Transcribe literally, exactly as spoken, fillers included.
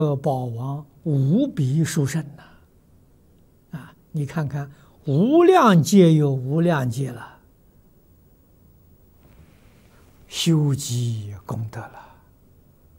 呃，宝王无比殊胜呐！啊，你看看，无量劫有无量劫了，修积功德了。